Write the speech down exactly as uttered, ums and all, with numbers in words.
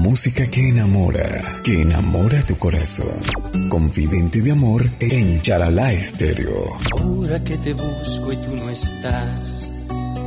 música que enamora, que enamora tu corazón. Confidente de amor en Charalá Estéreo. Ahora que te busco y tú no estás,